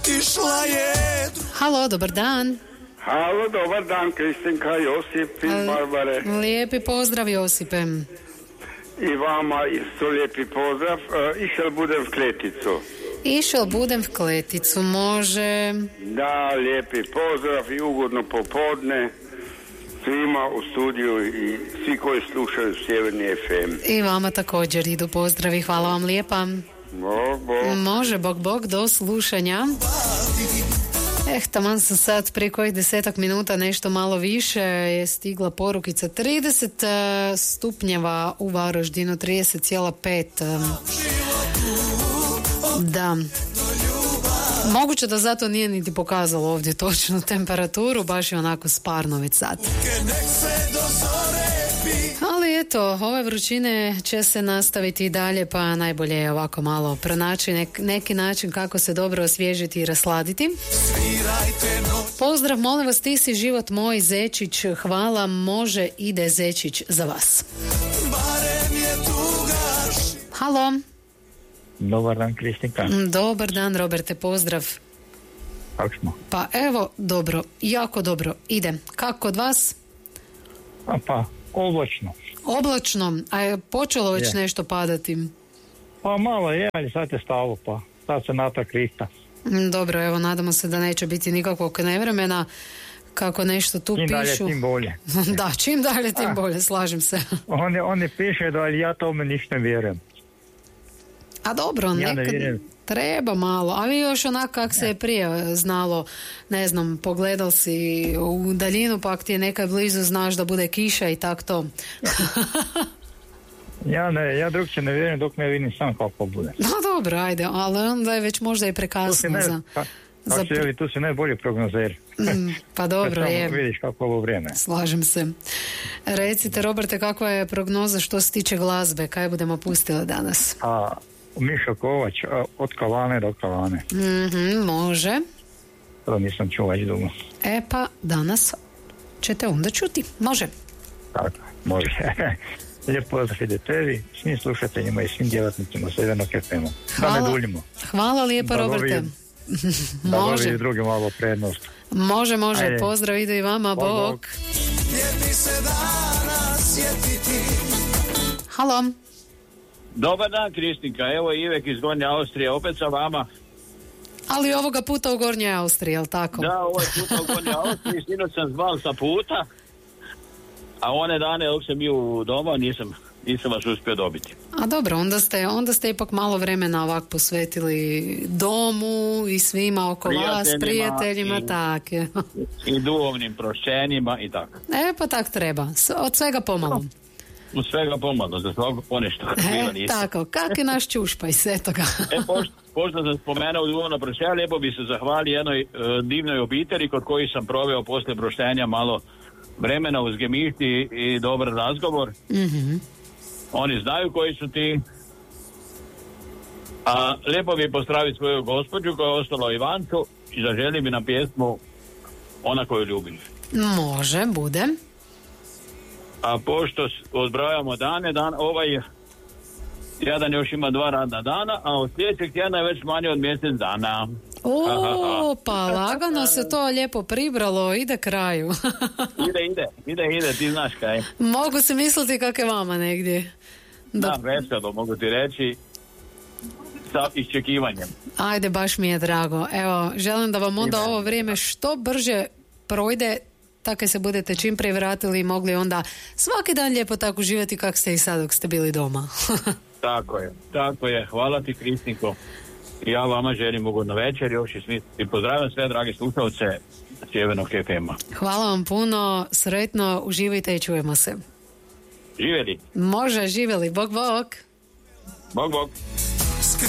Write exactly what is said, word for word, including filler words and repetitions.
Halo, dobar dan. Halo, dobar dan, Kristinka, Josip iz Barbare. Lijepi pozdrav, Josipe. I vama isto lijepi pozdrav. Uh, išel budem v Kleticu. Išel budem v Kleticu, može. Da, lijepi pozdrav i ugodno popodne svima u studiju i svi koji slušaju Sjeverni ef em. I vama također idu pozdravi, hvala vam lijepa. Bog, bog. Može, bog, bog, do slušanja. Eh, taman sam sad prije kojih desetak minuta nešto malo više je stigla porukica. trideset stupnjeva u Varaždinu, trideset zarez pet. Da. Moguće da zato nije niti pokazalo ovdje točnu temperaturu, baš je onako sparno već sad. Ali eto, ove vrućine će se nastaviti i dalje, pa najbolje je ovako malo pronaći nek, neki način kako se dobro osvježiti i rasladiti. Pozdrav, molim vas, ti si život moj, Zečić, hvala, može, ide Zečić za vas. Halo. Dobar dan, Kristinka. Dobar dan, Roberte, pozdrav. Kako smo? Pa evo, dobro, jako dobro, ide. Kako kod vas? A pa, oblačno. Oblačno, a je počelo već je. nešto padati? Pa malo je, ali sad je stalo, pa sad se natak krista. Dobro, evo, nadamo se da neće biti nikakvog nevremena, kako nešto tu čim pišu. Dalje, tim bolje. Da, čim dalje, tim a, bolje, slažem se. Oni, oni piše da, ali ja tome ništa ne vjerujem. A dobro, ja nekad ne treba malo, a vi još onak kak se je prije znalo, ne znam, pogledal si u daljinu, pa ako ti je nekaj blizu, znaš da bude kiša i tak to. ja ne, ja drugče ne vjerujem dok ne vidim sam kako bude. No dobro, ajde, ali onda je već možda i prekasno ne, za... Pa, za... Li, tu si najbolji prognozer. Mm, pa dobro je. Vidiš kako ovo vrijeme. Slažem se. Recite, Roberte, kakva je prognoza što se tiče glazbe? Kaj budemo pustili danas? A, Mišo Kovač, od Kavane do Kavane. Mm-hmm, može. To nisam čuo već dugo. E pa, danas ćete onda čuti. Može. Tako, može. Lijep pozdrav ide tebi, svim slušateljima i svim djelatnicima Sjevernog ef em-a. Da ne duljimo. Hvala lijepa, Roberte. Da može. dobi drugi malo prednost. Može, može. Ajde. Pozdrav ide i vama. Bog. Bog. Halo. Dobar dan, Kristinka. Evo Ivek iz Gornje Austrije, opet sa vama. Ali ovoga puta u Gornjoj Austriji, jel tako? Da, ovaj puta u Gornjoj Austriji. Sinoć sam zval sa puta, a one dane dok sam bio u doma nisam, nisam vas uspio dobiti. A dobro, onda ste, onda ste ipak malo vremena ovak posvetili domu i svima oko vas, prijateljima, i, tak je. I duhovnim prošćenjima i tako. E, pa tak treba. Od svega pomalo. U svega pomalo, za svega ponešto. E, tako, kak je naš čušpaj, sve toga. E, pošto, pošto sam spomenuo duhovno prošćenje, lijepo bi se zahvalio jednoj e, divnoj obitelji kod koji sam proveo poslije proštenja malo vremena uz gemišti i dobar razgovor. Mm-hmm. Oni znaju koji su ti. A lijepo bi pozdraviti svoju gospođu koja je ostala u Ivancu i zaželi bi na pjesmu Ona koju ljubim. Može, bude. A pošto odbrojamo dane, dan, ovaj jedan još ima dva radna dana, a od sljedećeg tjedna je već manje od mjesec dana. O, pa lagano se to lijepo pribralo, ide kraju. ide, ide, ide, ide, ti znaš kaj. Mogu se misliti kak je vama negdje. Da, da veselo, mogu ti reći, sa iščekivanjem. Ajde, baš mi je drago. Evo, želim da vam onda ovo vrijeme što brže projde, tako se budete čim prije vratili i mogli onda svaki dan lijepo tako živjeti kak ste i sad dok ste bili doma. Tako je, tako je. Hvala ti, Kristinko. Ja vama želim ugodno večer još i, svi, i pozdravljam sve dragi slušalce Sjevernog ef em-a. Hvala vam puno, sretno, uživajte i čujemo se. Živjeli. Može, živjeli. Bog, bog. Bog, bog.